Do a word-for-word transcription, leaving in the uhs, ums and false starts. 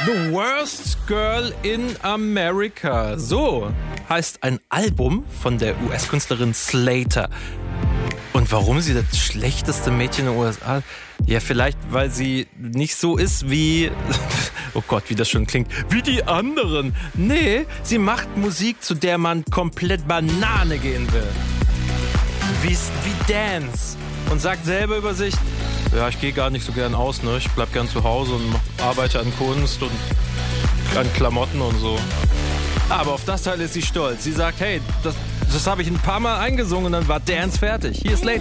The Worst Girl in America. So heißt ein Album von der U S-Künstlerin Slater. Und warum sie das schlechteste Mädchen in den U S A? Ja, vielleicht, weil sie nicht so ist wie... Oh Gott, wie das schon klingt. Wie die anderen. Nee, sie macht Musik, zu der man komplett Banane gehen will. Wie, wie Dance. Und sagt selber über sich... Ja, ich gehe gar nicht so gern aus, ne? Ich bleib gern zu Hause und arbeite an Kunst und an Klamotten und so. Aber auf das Teil ist sie stolz. Sie sagt, hey, das, das habe ich ein paar Mal eingesungen und dann war Dance fertig. Hier ist Slater.